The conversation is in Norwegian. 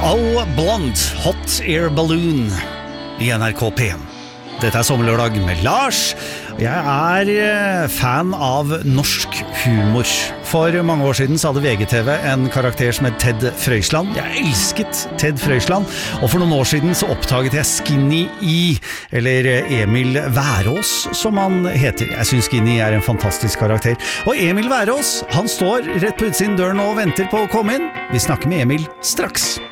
Oh Blonde, Hot Air Balloon I NRK P1. Dette Sommerlørdag med Lars. Jeg fan av norsk humor. For mange år siden så hadde VGTV en karakter som het Ted Frøysland. Jeg elsket Ted Frøysland. Og for noen år siden så oppdaget jeg Skinny E, eller Emil Værås, som han heter. Jeg synes Skinny en fantastisk karakter. Og Emil Værås, han står rett på utsiden døren og venter på å komme inn. Vi snakker med Emil straks.